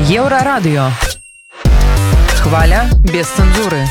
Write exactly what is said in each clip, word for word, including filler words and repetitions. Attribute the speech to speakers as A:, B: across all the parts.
A: Еўрарадыё. Хваля без цэнзуры.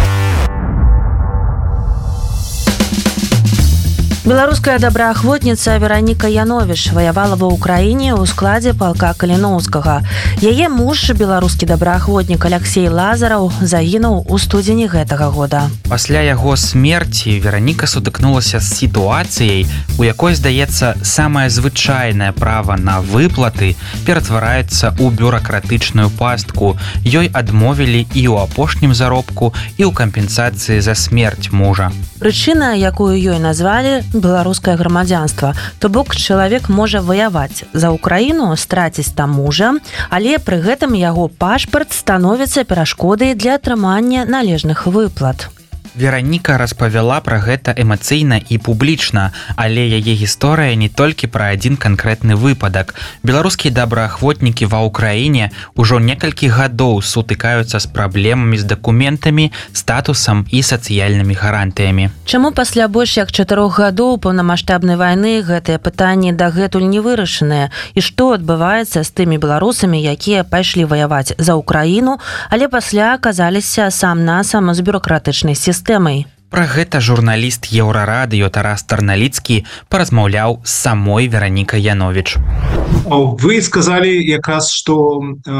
B: Беларуская добраахвотніца Вераніка Яновіч ваявала ва ўкраіне ў складзе палка Каліноўскага. Яе муж, беларускі добраахвотнік Аляксей Лазараў, загінуў у студзені гэтага года.
C: Пасля яго смерці Вераніка сутыкнулася з сітуацыяй, у якой, здаецца, самае звычайнае права на выплаты ператвараецца ў бюракратычную пастку. Ёй адмовілі і ў апошнім заробку, і ў кампенсацыі за смерць мужа.
B: Прычына, якую ёй назвалі, беларускае грамадзянства. То бок чалавек можа ваяваць за ўкраіну, страціць там мужа, але пры гэтым яго пашпарт становіцца перашкодай для атрымання належных выплат.
C: Вераніка распавяла пра гэта эмацыйна і публічна, але яе гісторыя не толькі пра адзін канкрэтны выпадак. Беларускія добраахвотнікі ва ўкраіне ўжо некалькі гадоў сутыкаюцца з праблемамі з дакументамі, статусам і сацыяльнымі гарантыямі.
B: Чаму пасля больш як чатырох гадоў паўнамаштабнай вайны гэтыя пытанні дагэтуль не вырашаныя? І што адбываецца з тымі беларусамі, якія пайшлі ваяваць за ўкраіну, але пасля аказаліся сам-насам з бюракратычнай сістэмай?
C: Пра гэта журналіст Еўрарадыё Тарас Тарналіцкі паразмаўляў з самой Веранікай Яновіч.
D: Вы сказалі якраз, што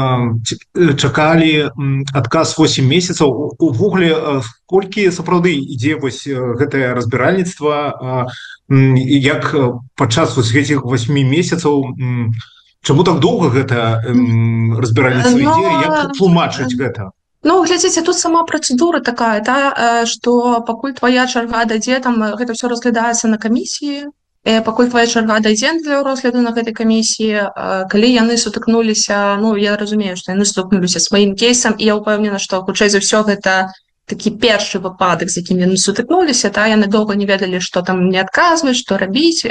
D: э, чакалі адказ восем месяцаў. Увогуле, колькі сапраўды ідзе вось гэтае разбіральніцтва, як падчас вось гэтых восьмі месяцаў, чаму так доўга гэта разбіральніцтва ідзе, як тлумачыць гэта?
E: Ну, глядзіце, тут сама працэдура такая, та, што пакуль твоя чарга дайдзе, там гэта ўсё разглядаецца на камісіі, пакуль твоя чарга дайдзе для розгляду на гэтай камісіі, калі яны сутыкнуліся, ну, я разумею, што яны сутыкнуліся сваім кейсам, і я ўпэўнена, што хутчэй за ўсё гэта такі першы выпадак, з якім яны сутыкнуліся, та, яны доўга не ведалі, што там не адказваць, што рабіць.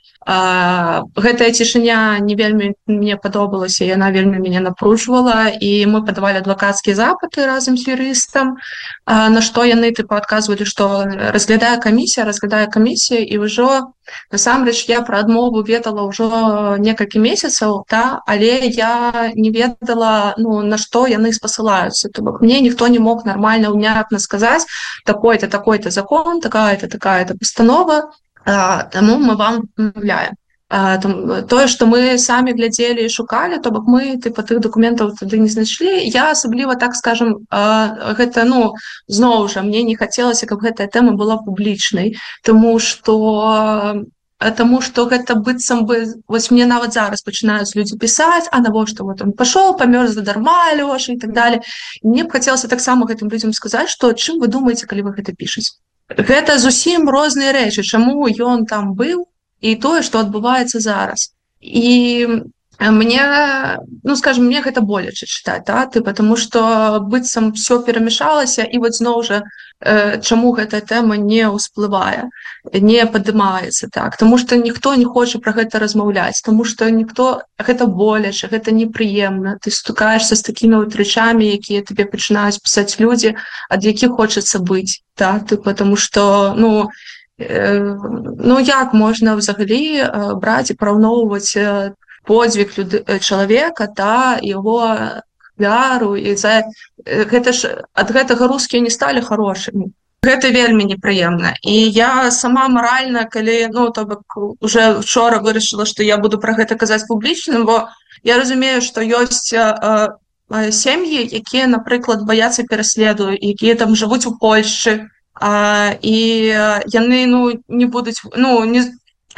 E: Uh, гэтая цішыня не вельмі мне падобалася, яна вельмі мяне напружвала, і мы падавалі адвакацкія запыты разам з юрыстам, uh, на што яны тыпу адказвалі, што разглядае камісія, разглядае камісія, і ўжо насамрэч я пра адмову ведала ўжо некалькі месяцаў, та, але я не ведала, ну, на што яны спасылаюцца. То бок мне ніхто не мог нармальна ўнятна сказаць, такой-то, такой-то закон, такая-то, такая-то пастанова, таму мы вам адмаўляем. Тое, што мы самі глядзелі і шукалі, то бок мы тыпа тых дакументаў тады не знайшлі. Я асабліва, так скажам, гэта, ну, зноў жа, мне не хацелася, каб гэтая тэма была публічнай, таму што Таму што гэта быццам бы, вось мне нават зараз пачынаюць людзі пісаць, а навошта вот он пашоў, памёр задарма, Лёша, і так далее. Мне б хацелася таксама гэтым людзям сказаць, што чым вы думаеце, калі вы гэта пішаце? Гэта зусім розныя рэчы, чаму ён там быў і тое, што адбываецца зараз. І мне, ну, скажем, мне гэта боляча чытаць, да, ты, потому што быццам все перамешалася, і вот зноў жа, э, чаму гэтая тэма не ўсплывае, не падымаецца, так, тому што ніхто не хоча пра гэта размаўляць, тому што ніхто, гэта боляча, гэта непрыемна, ты стукаешься з такімі вот рэчамі, якія тебе пачынаюць пісаць людзі, ад якіх хочацца быць, так, ты, потому што, ну, э, ну, як можна взагалі э, браць і параўноўваць э, подзвіг люд... чалавека, та, яго вяру, і за... гэта ж ад гэтага рускія не сталі хорошымі. Гэта вельмі непрыемна. І я сама маральна, калі, ну, то бок уже вчора вырашыла, што я буду пра гэта казаць публічным, бо я разумею, што ёсць э, э, сем'і, якія, напрыклад, баяцца пераследу, якія там жывуць у Польшчы, э, і яны, ну, не будуць, ну, не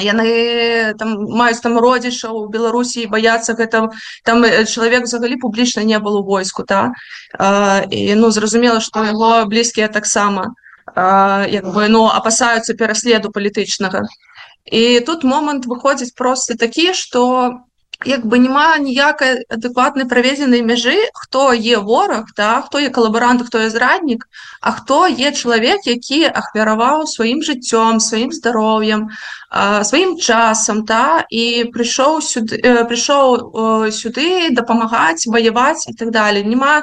E: яны там маюць там родзічаў у Беларусі, баяцца гэта, там чалавек взагалі публічна не был у войску, та, а, і, ну, зразумела, што яго блізкія таксама, а, як бы, ну, апасаюцца пераследу палітычнага. І тут момант выходзіць проста такі, што як бы няма ніякай адэкватнай праведзенай мяжы, хто є вораг, да, хто є калабарант, хто є зраднік, а хто є чалавек, які ахвяраваў сваім жыццём, сваім здароўем, сваім часам, да, і прыйшоў сюды, прыйшоў сюды дапамагаць, ваяваць і так далее. Нема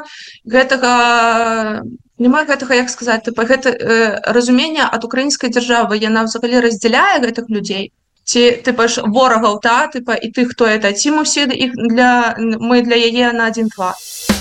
E: гэтага, нема гэтага, як сказаць, типа, гэта э, разумення ад украінскай дзяржавы, яна взагалі раздзяляе гэтых людзей. ці типа ж ворагаў, та типа і тых, хто это, ці мы ўсе іх для мы для яе на адзін твар.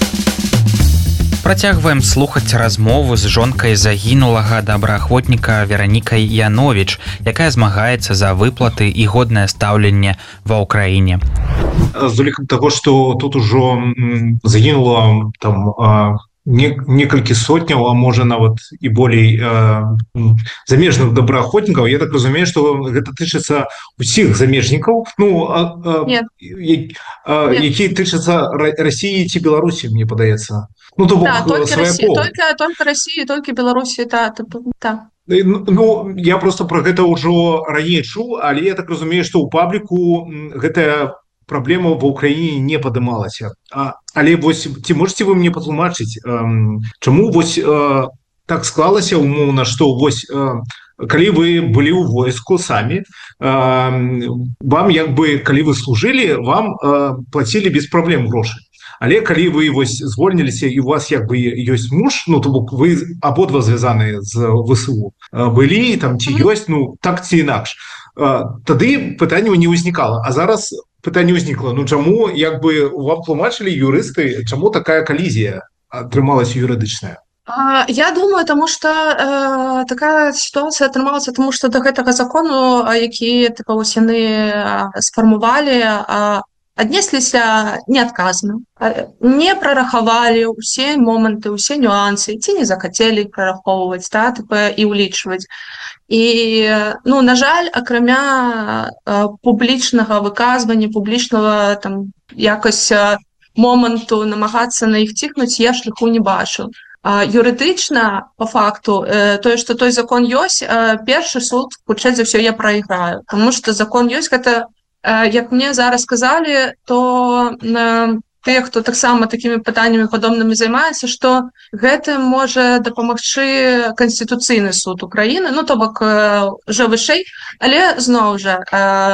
C: Працягваем слухаць размову з жонкай загінулага добраахвотніка Веранікай Яновіч, якая змагаецца за выплаты і годнае стаўленне ва ўкраіне.
D: З улікам таго, што тут ужо загінула там не, некалькі сотняў, а можа нават і болей э, замежных добраахвотнікаў, я так разумею, што гэта тычыцца ўсіх замежнікаў, ну а, а, я, а, які тычацца Расіі ці Беларусі, мне падаецца. Ну, то бок,
E: да, только Россия, только, только Россия, только Беларусь, да, да.
D: Ну, я просто про гэта ўжо раней чуў, але я так разумею, што ў пабліку гэтая праблема ва ўкраіне не падымалася. А, але вось ці можете вы мне патлумачыць, эм, чаму вось э, так склалася умоўна, што вось э, калі вы былі ў войску самі, э, вам як бы калі вы служылі, вам э, плацілі без праблем грошы. Але калі вы вось звольніліся і у вас як бы ёсць муж, ну то бок вы абодва звязаныя з ВСУ былі там ці ёсць, ну так ці інакш, тады пытанняў не ўзнікала. А зараз пытанне ўзнікла, ну чаму як бы вам тлумачылі юрысты, чаму такая калізія атрымалася юрыдычная?
E: Я думаю, тому что э, такая ситуация атрымалася, тому что до гэтага закону, які типа вось яны сфармувалі, а аднесліся неадказна, не прарахавалі ўсе моманты, ўсе нюансы, ці не захацелі прарахоўваць, да, типа, і ўлічваць. І, ну, на жаль, акрамя э, публічнага выказвання, публічнага там якось э, моманту намагацца на іх ціхнуць, я шляху не бачу. А, юрыдычна, по факту, э, тое, што той закон ёсць, э, першы суд, хутчэй за ўсё, я прайграю, тому што закон ёсць, гэта як мне зараз сказалі, то тыя, хто таксама такімі пытаннямі падобнымі займаецца, што гэта можа дапамагчы Канстытуцыйны суд Украіны, ну то бок жа вышэй, але зноў жа,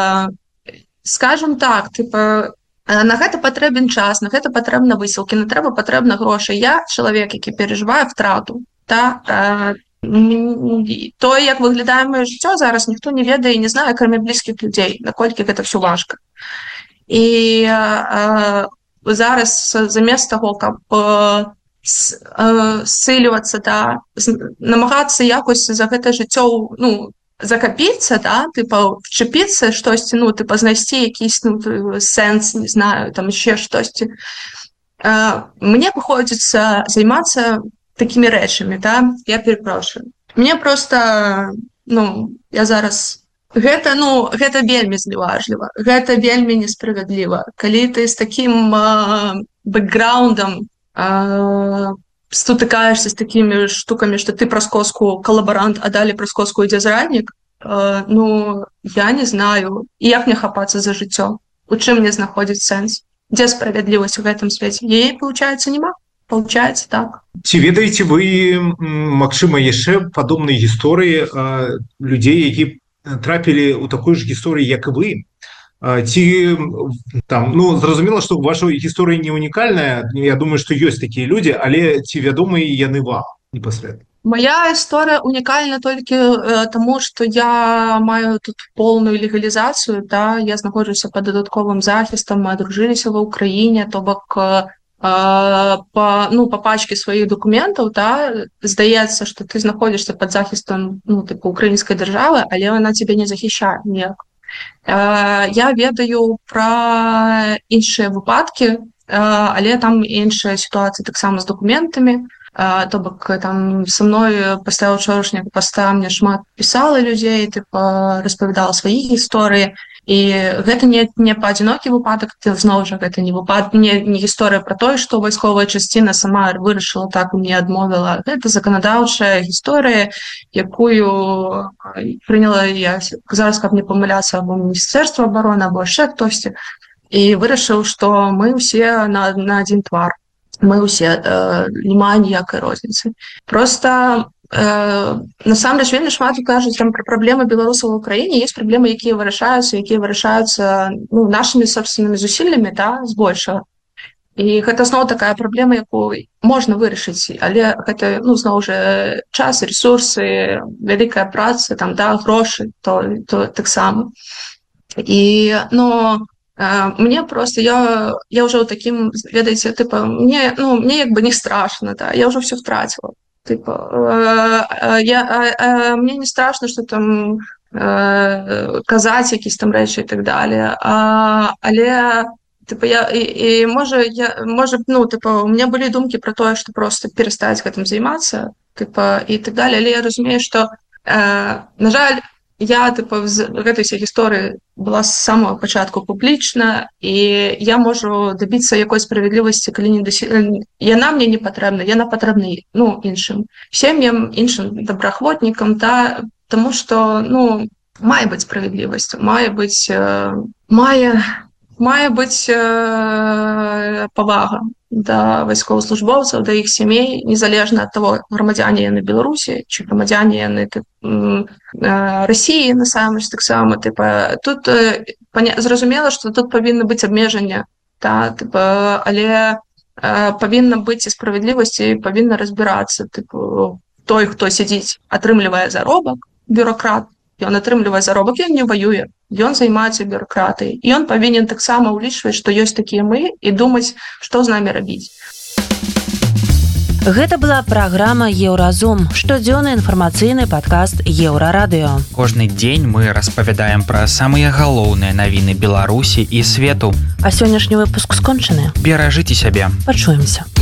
E: скажам так, типа, на гэта патрэбен час, на гэта патрэбна высілкі, на трэба патрэбна грошы. Я чалавек, які перажывае втрату, та тое, як выглядае маё жыццё зараз, ніхто не ведае і не знае, акрамя блізкіх людзей, наколькі гэта ўсё важка. І э, зараз замест таго, каб э, ссыльвацца, да, намагацца якось за гэта жыццё, ну, закапіцца, да, типа вчепіцца штосьці, ну, типа знайсці якийсь, ну, сэнс, не знаю, там ще штосьці. Э, мне прыходзіцца займацца такими рэчамі, да, я перепрошую. Мне просто, ну, я зараз... Гэта, ну, гэта вельмі зліважліва, гэта вельмі несправядліва. Калі ты з такім э, бэкграундам э, стутыкаешься з такімі штукамі, што ты праз коску калабарант, а далі праз коску ідзе зраднік, э, ну, я не знаю, і як мне хапацца за жыццё, у чым мне знаходзіць сэнс, дзе справядлівасць у гэтым свеце? Яе, получаецца, няма? Получается так.
D: Ці ведаеце вы, магчыма, яшчэ падобныя гісторыі э, людзей, які трапілі ў такой ж гісторыі, як і вы? Э, ці там, ну, зразумела, што ваша гісторыя не унікальная, я думаю, што ёсць такія людзі, але ці вядомыя яны вам непасрэдна?
E: Моя история уникальна толькі э, тому, што я маю тут полную легалізацыю, да, я знаходжуся пад дадатковым захістам, мы адружыліся ва ўкраіне, то бок э, По, ну, по пачке сваіх документаў, да, здаецца, што ты знаходзішся пад захістам, ну, типу, украінскай дзяржавы, але она тебе не захищае ніяк. Я ведаю пра іншыя выпадкі, але там іншая сітуацыя таксама з документамі. То бок там са мной пасля учорашняга паста мне шмат пісала людзей, типа, распавядала свае гісторыі. І гэта не, не паадзінокі выпадак, зноў жа гэта не выпад, не, не гісторыя пра тое, што вайсковая часціна сама вырашыла так, мне адмовіла. Гэта заканадаўчая гісторыя, якую прыняла я зараз, каб не памыляцца, або Міністэрства абароны, або яшчэ хтосьці, і вырашыў, што мы ўсе на, на адзін твар. Мы ўсе, э, няма ніякай розніцы. Просто Э, насамрэч вельмі шмат кажуць там пра праблемы беларусаў у Украіне, ёсць праблемы, якія вырашаюцца, якія вырашаюцца, ну, нашымі собственнымі зусіллямі, да, збольшага. І гэта зноў такая праблема, якую можна вырашыць, але гэта, ну, зноў жа час, ресурсы, вялікая праца, там, да, грошы, то, то таксама. і но э, мне просто я я уже таким ведаеце типа мне ну мне як бы не страшно, да, я уже все втратила типа э, я э, э, мне не страшно что там э, казаць якісь там рэчы і так далее, а, але типа я і, і можа я можа ну типа у меня былі думкі про тое что просто перастаць гэтым займацца типа і так далее, але я разумею что э, на жаль я типа з гэтай всей гісторыі была з самого пачатку публічна і я можу дабіцца якой справядлівасці калі не досі... яна мне не патрэбна, яна патрэбна ну іншым сем'ям, іншым добраахвотнікам, та тому что ну мае быць справядлівасць, мае быць э, мае мае быць э, павага да вайсковаслужбоўцаў, да іх сямей, незалежна ад таго грамадзяне яны Беларусі ці грамадзяне яны э, Расіі насамрэч таксама тыпа тут э, паня... зразумела што тут павінна быць абмежанне, та тыпа але э, павінна быць і справядлівасць і павінна разбірацца тыпу той хто сядзіць атрымлівае заробак, бюрократ ён атрымлівае заробак, ён не ваюе, ён займаецца бюракратыяй і ён павінен таксама ўлічваць што ёсць такія мы і думаць што з намі рабіць.
B: Гэта была праграма Еўразум, штодзённы інфармацыйны падкаст Еўрарадыё.
C: Кожны дзень мы распавядаем пра самыя галоўныя навіны Беларусі і свету.
B: А сённяшні выпуск скончаны.
C: Беражыце сябе.
B: Пачуемся.